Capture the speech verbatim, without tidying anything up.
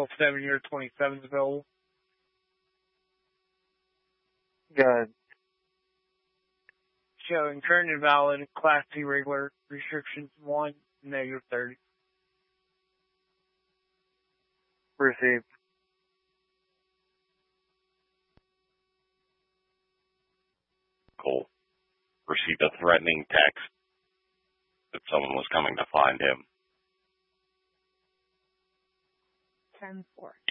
Model seven year twenty-seven is available. Good. Showing current and valid Class C regular restrictions one, negative thirty. Received. Cole received a threatening text that someone was coming to find him. ten four.